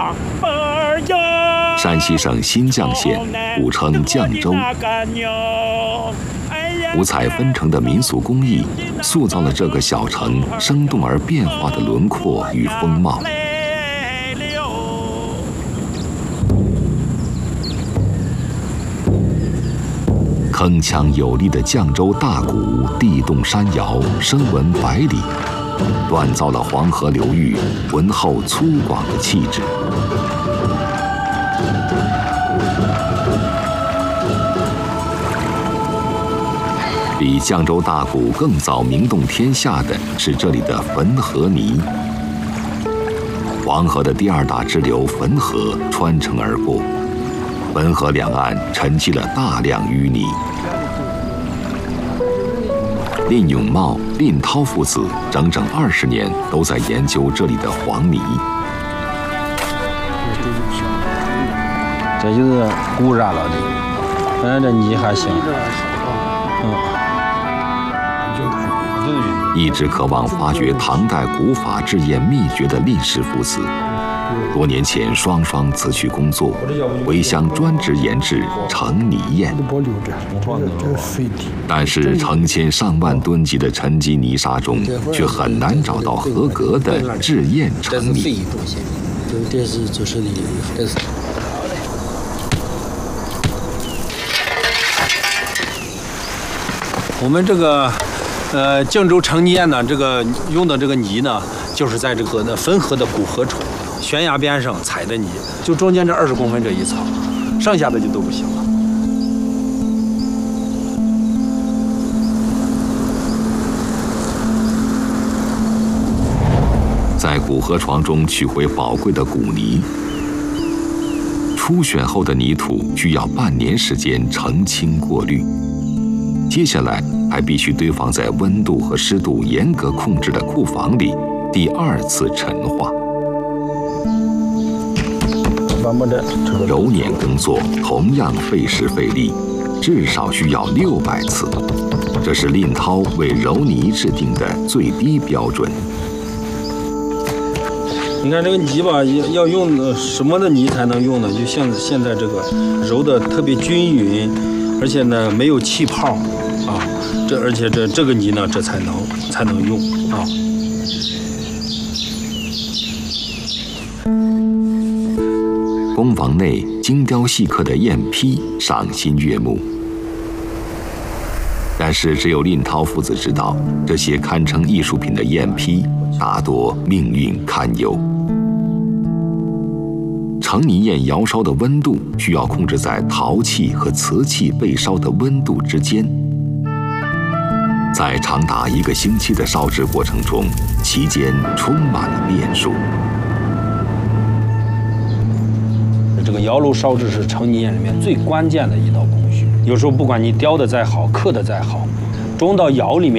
山西省新绛县，古称绛州。五彩纷呈的民俗工艺，塑造了这个小城生动而变化的轮廓与风貌。铿锵有力的绛州大鼓地动山摇，声闻百里，锻造了黄河流域浑厚粗犷的气质。比绛州大鼓更早名动天下的是这里的汾河泥。黄河的第二大支流汾河穿城而过，汾河两岸沉积了大量淤泥。蔺永茂、蔺涛父子整整20年都在研究这里的黄泥。 这就是固染了的，反正这泥还行。 一直渴望发掘唐代古法制砚秘诀的蔺氏父子，多年前双双辞去工作，回乡专职研制成泥砚。但是成千上万吨级的沉积泥沙中，却很难找到合格的制砚成泥。 这是就是你，这是。 我们这个绛州成泥砚呢，这个用的这个泥呢，就是在这个汾河的古河处悬崖边上采的泥，就中间这20公分这一层，剩下的就都不行了。 在古河床中取回宝贵的古泥，初选后的泥土需要半年时间澄清过滤。接下来还必须堆放在温度和湿度严格控制的库房里，第2次陈化。揉捻工作同样费时费力，至少需要600次，这是蔺涛为揉泥制定的最低标准。 你看这个泥吧，要用什么的泥才能用呢？就像现在这个揉的特别均匀，而且呢没有气泡。而且这个泥呢，这才能用啊。 工房内精雕细刻的砚批赏心悦目，但是只有蔺涛父子知道，这些堪称艺术品的砚批大多命运堪忧。成泥砚窑烧的温度需要控制在陶器和瓷器被烧的温度之间。在长达1个星期的烧制过程中，其间充满了变数。 这个窑炉烧制是成泥砚里面最关键的一道工序。有时候不管你雕的再好，刻的再好，装到窑里面。